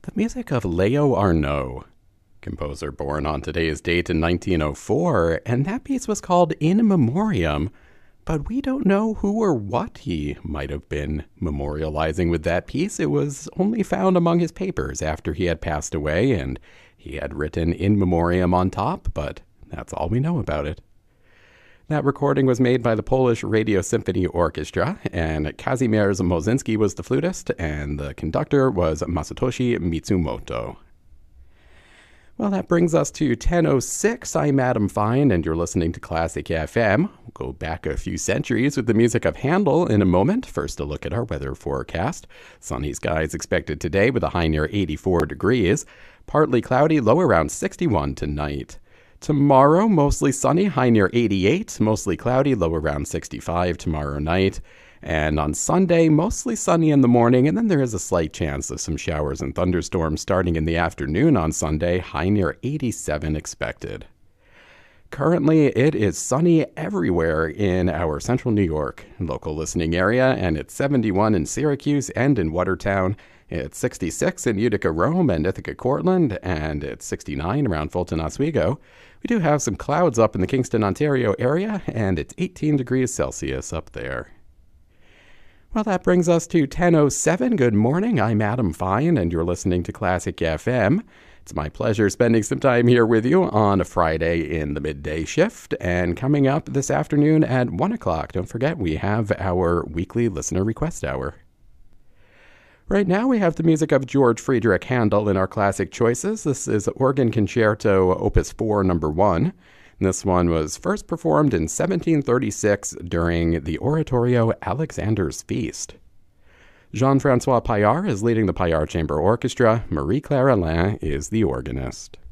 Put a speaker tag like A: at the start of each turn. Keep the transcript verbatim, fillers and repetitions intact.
A: the music of Leo Arnaud, composer born on today's date in nineteen oh four, and that piece was called In Memoriam, but we don't know who or what he might have been memorializing with that piece. It was only found among his papers after he had passed away, and he had written In Memoriam on top, but that's all we know about it. That recording was made by the Polish Radio Symphony Orchestra, and Kazimierz Mozinski was the flutist, and the conductor was Masatoshi Mitsumoto. Well, that brings us to ten oh six. I'm Adam Fine, and you're listening to Classic F M. We'll go back a few centuries with the music of Handel in a moment. First, a look at our weather forecast. Sunny skies expected today with a high near eighty-four degrees. Partly cloudy, low around sixty-one tonight. Tomorrow, mostly sunny, high near eighty-eight, mostly cloudy, low around sixty-five tomorrow night. And on Sunday, mostly sunny in the morning, and then there is a slight chance of some showers and thunderstorms starting in the afternoon on Sunday, high near eighty-seven expected. Currently, it is sunny everywhere in our central New York local listening area, and it's seventy-one in Syracuse and in Watertown. It's sixty-six in Utica, Rome, and Ithaca, Cortland, and it's sixty-nine around Fulton, Oswego. We do have some clouds up in the Kingston, Ontario area, and it's eighteen degrees Celsius up there. Well, that brings us to ten oh seven. Good morning. I'm Adam Fine, and you're listening to Classic F M. It's my pleasure spending some time here with you on a Friday in the midday shift. And coming up this afternoon at one o'clock, don't forget, we have our weekly listener request hour. Right now we have the music of George Friedrich Handel in our classic choices. This is Organ Concerto Opus four, number one. This one was first performed in seventeen thirty-six during the oratorio Alexander's Feast. Jean-Francois Paillard is leading the Paillard Chamber Orchestra. Marie-Claire Alain is the organist.